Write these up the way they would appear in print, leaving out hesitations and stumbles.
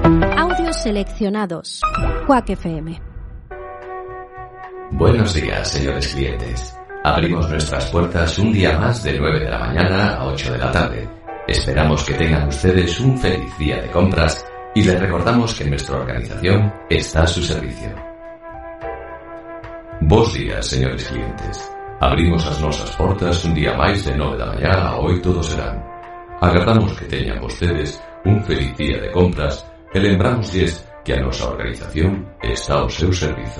Audios seleccionados. Quack FM. Buenos días, señores clientes. Abrimos nuestras puertas un día más de 9 de la mañana a 8 de la tarde. Esperamos que tengan ustedes un feliz día de compras y les recordamos que nuestra organización está a su servicio. Bos días, señores clientes. Abrimos as nosas portas un día máis de 9 da mañá a 8 do serán. Agardamos que teñan vostedes un feliz día de compras e lembrámoslles que a nosa organización está ao seu servizo.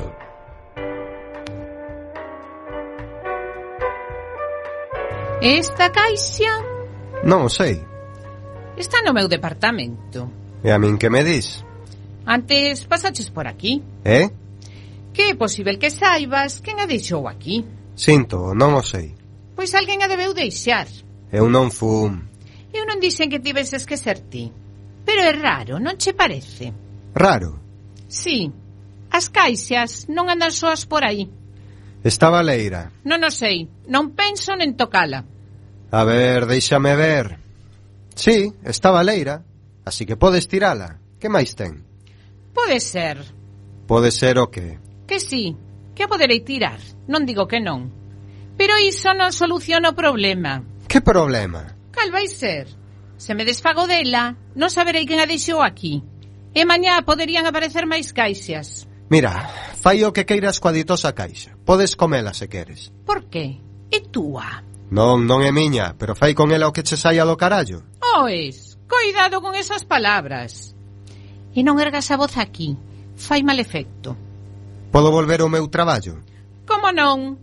Esta caixa? Non o sei. Está no meu departamento. E a min que me dis? Antes pasaches por aquí. Que é posible que saibas quen a deixou aquí. Sinto, non o sei. Pois alguén a debeu deixar. Eu non fun. Eu non dixen que tiveses que ser ti. Pero é raro, non che parece? Raro? Sí. As caixas non andan soas por aí. Estaba leira. Non o sei. Non penso nen tocala. A ver, déixame ver. Sí, estaba leira. Así que podes tirala. Que máis ten? Pode ser. Pode ser o que? Que sí, que a poderei tirar. Non digo que non. Pero iso non soluciona o problema. Que problema? Cal vai ser? Se me desfago dela, non saberei quen a deixou aquí. E mañá poderían aparecer máis caixas. Mira, fai o que queiras coa ditosa caixa. Podes comela se queres. Por que? É túa. Non é miña, pero fai con ela o que che saia do carallo. Oes, coidado con esas palabras. E non ergas a voz aquí. Fai mal efecto. Podo volver ao meu traballo? Como non?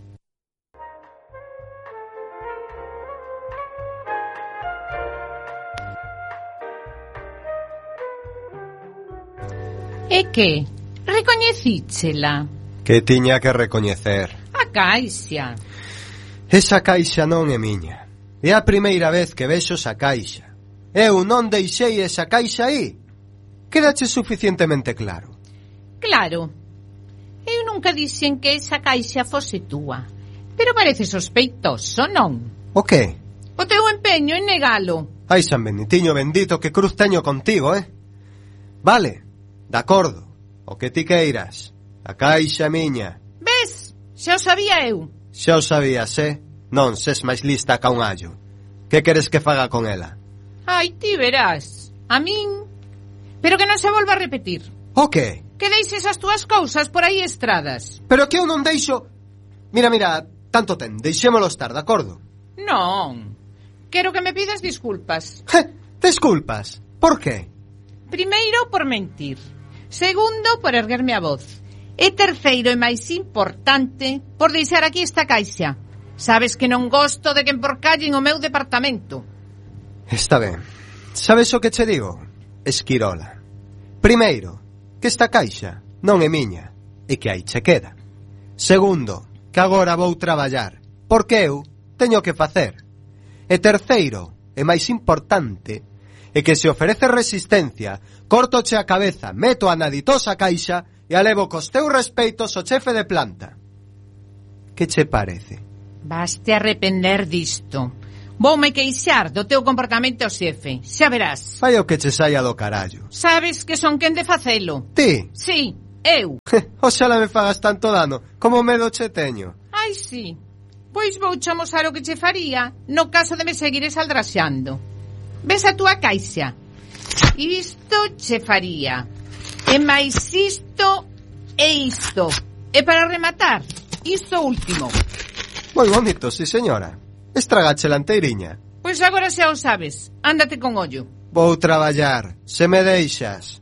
E que? Recoñecíchela? Que tiña que recoñecer? A caixa. Esa caixa non é miña. É a primeira vez que vexo esa caixa. Eu non deixei esa caixa aí. Quédache suficientemente claro. Claro. Eu nunca dixen que esa caixa fose túa. Pero parece sospeitoso, non? O que? O teu empeño en negalo. Ai, San Benitiño bendito, que cruz teño contigo, Vale, de acordo. O que ti queiras. A caixa miña. Ves? Xa o sabía eu. Xa o sabías, Non, ses máis lista ca un allo. Que queres que faga con ela? Ai, ti verás. A min... Pero que non se volva a repetir. O que? Que deixes as túas cousas por aí estradas. Pero que eu non deixo... Mira, tanto ten, deixémolo estar, de acordo? Non. Quero que me pidas disculpas. Desculpas? Por qué? Primeiro, por mentir. Segundo, por erguerme a voz. E terceiro e máis importante, por deixar aquí esta caixa. Sabes que non gosto de que emporcallen o meu departamento. Está ben. Sabes o que che digo? Esquirola. Primeiro, que esta caixa non é miña e que aí che queda. Segundo, que agora vou traballar, porque eu teño que facer. E terceiro, e máis importante, é que se ofrece resistencia, cortoche a cabeza, meto a na ditosa caixa e a levo cos teus respeitos ao chefe de planta. Que che parece? Vaste arrepender disto. Voume queixar do teu comportamento ao xefe, xa verás. Fai o que che saia do carallo. Sabes que son quen de facelo. Ti? Sí, eu. Oxala me fagas tanto dano, como medo che teño. Ai, sí. Pois vou che amosar o que che faría no caso de me seguires aldraxando. Ves a túa caixa. Isto che faría. E máis isto e isto. E para rematar, isto último. Moi bonito, sí señora. Estragache la anteiriña. Pois agora xa o sabes. Ándate con ollo. Vou traballar, se me deixas.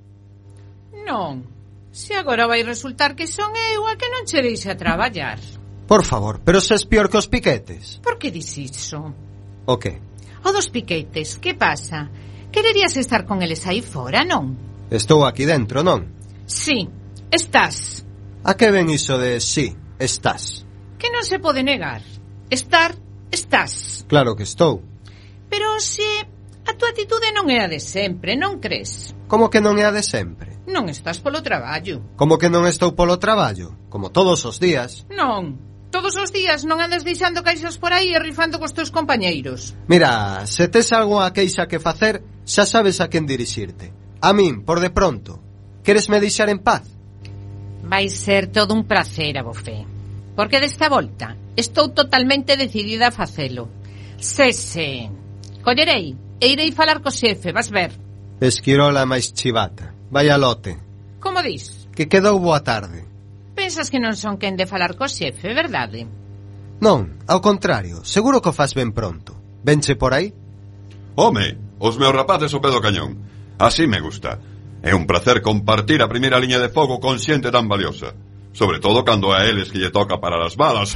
Non. Se agora vai resultar que son eu a que non che deixa traballar. Por favor, pero se es pior que os piquetes. Por que dis iso? O que? O dos piquetes, que pasa? Quererías estar con eles aí fora, non? Estou aquí dentro, non? Sí, estás. A que ven iso de sí, estás? Que non se pode negar. Estar, estás. Claro que estou. Pero se a tua atitude non é a de sempre, non crees? Como que non é a de sempre? Non estás polo traballo. Como que non estou polo traballo? Como todos os días. Non, todos os días non andas deixando caixas por aí e rifando cos teus compañeiros. Mira, se tes algunha queixa que facer, xa sabes a quen dirixirte. A min, por de pronto. Queresme deixar en paz? Vai ser todo un prazer, abofé. Porque desta volta estou totalmente decidida a facelo. Se. Collerei e irei falar co xefe, vas ver. Esquirola máis chivata. Vai a lote. Como dis? Que quedou boa tarde. Pensas que non son quen de falar co xefe, verdade? Non, ao contrario, seguro que o faz ben pronto. Venche por aí? Home, os meus rapaces ao pé do cañón. Así me gusta. É un placer compartir a primeira liña de fogo con xente tan valiosa. Sobre todo cando a eles que lle toca parar as balas.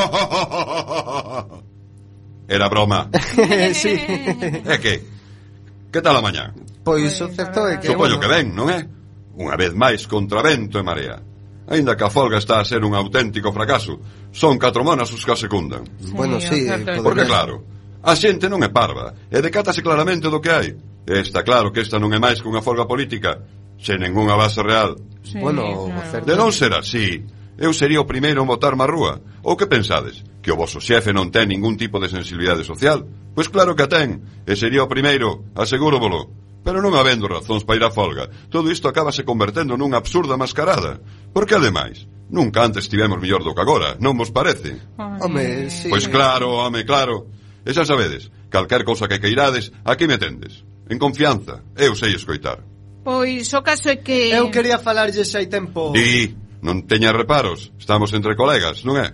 Era broma. Sí. É que tal a mañá? Pois o certo é que... Supoño que ben, non é? Unha vez máis contra vento e marea. Aínda que a folga está a ser un auténtico fracaso, son 4 monas os que a secundan. Bueno, sí, Porque claro, a xente non é parva, e decátase claramente do que hai. E está claro que esta non é máis que unha folga política, sen ningunha base real. Sí, Bueno, claro. certo. De non ser así, eu sería o primeiro en botarme á rúa. Ou que pensades? Que o voso xefe non ten ningún tipo de sensibilidade social? Pois claro que a ten, e sería o primeiro, asegúrovolo. Pero non habendo razóns para ir á folga, todo isto acabase convertendo nunha absurda mascarada. Porque, ademais, nunca antes tivemos mellor do que agora, non vos parece? Home, sí. Pois claro, home, claro. E xa sabedes, calquer cousa que queirades, aquí me tendes. En confianza, eu sei escoitar. Pois o caso é que... Eu quería falarlles hai tempo... Di, non teña reparos, estamos entre colegas, non é?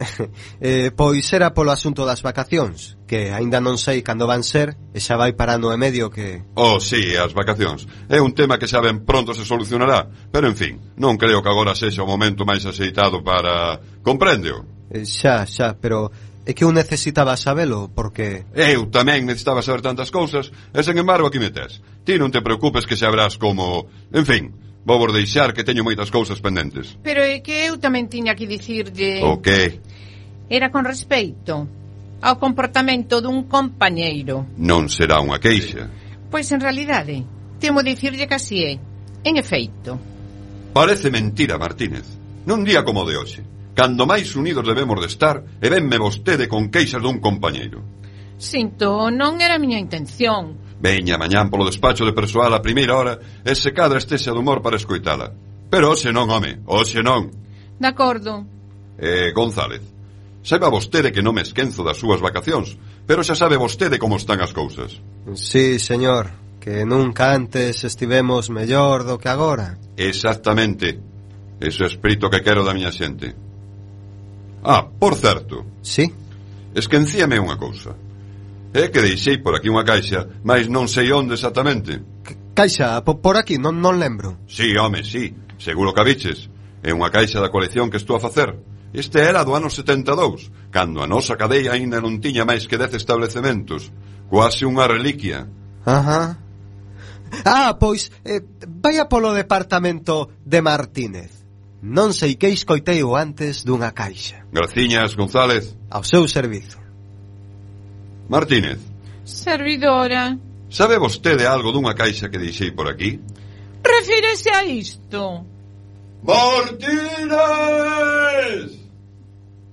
Pois era polo asunto das vacacións, que aínda non sei cando van ser, e xa vai para ano e medio que... Oh, sí, as vacacións. É un tema que xa ben pronto se solucionará. Pero, en fin, non creo que agora sexa o momento máis axeitado para... Compréndeo? Xa, pero é que eu necesitaba sabelo, porque... Eu tamén necesitaba saber tantas cousas, e sen embargo aquí me tes. Ti non te preocupes que xa verás como... En fin, vou vos deixar que teño moitas cousas pendentes. Pero é que eu tamén tiña que dicirlle... O que? Era con respeito ao comportamento dun compañeiro. Non será unha queixa. Pois en realidade, temo dicirlle que así é. En efeito. Parece mentira, Martínez. Nun día como o de hoxe, cando máis unidos debemos de estar, e venme vostede con queixas dun compañeiro. Sinto, non era a miña intención. Veña mañán polo despacho de persoal a primeira hora e se cadra estexa de humor para escoitala. Pero hoxe non, home, hoxe non. De acordo. González, saiba vostede que non me esquenzo das súas vacacións, pero xa sabe vostede como están as cousas. Sí, señor, que nunca antes estivemos mellor do que agora. Exactamente. Ese é o espírito que quero da miña xente. Ah, por certo, Sí? esquencíame unha cousa. É que deixei por aquí unha caixa, mas non sei onde exactamente. Caixa, por aquí, non lembro. Sí, home, sí, seguro que a biches. É unha caixa da colección que estou a facer. Este era do ano 72, cando a nosa cadea aínda non tiña máis que 10 establecementos. Quase unha reliquia. Ajá. Ah, pois, vaya polo departamento de Martínez. Non sei que escoitei o antes dunha caixa. Graciñas, González. Ao seu servizo. Martínez, Servidora. sabe vostede algo dunha caixa que deixei por aquí? Refírese a isto. Martínez!